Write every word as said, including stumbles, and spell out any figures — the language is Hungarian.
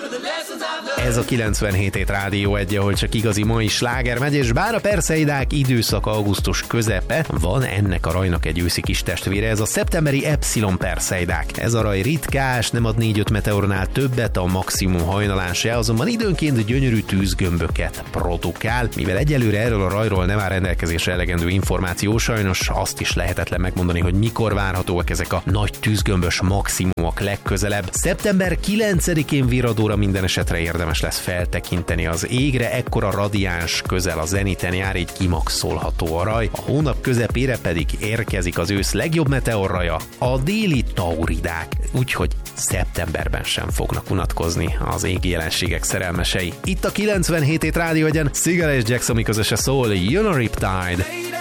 Ez a kilencvenhét hét Rádió egy, ahol csak igazi mai sláger megy, és bár a perszeidák időszaka augusztus közepe, van ennek a rajnak egy őszi kis testvére, ez a szeptemberi Epsilon perszeidák. Ez a raj ritkás, nem ad négy-öt meteornál többet a maximum hajnalán se, azonban időnként gyönyörű tűzgömböket produkál. Mivel egyelőre erről a rajról nem áll rendelkezésre elegendő információ, sajnos azt is lehetetlen megmondani, hogy mikor várhatóak ezek a nagy tűzgömbös maximumok legközelebb. Szeptember kilencedikén virradóra minden esetre érdemes lesz feltekinteni az égre, ekkora radiáns közel a zeniten jár, így kimaxolható a raj. A hónap közepére pedig érkezik az ősz legjobb meteorraja, a déli tauridák, úgyhogy szeptemberben sem fognak unatkozni az égi jelenségek szerelmesei. Itt a kilencvenhét hét Rádió egyen Sigala és Jackson közöse szól, Jön a Riptide.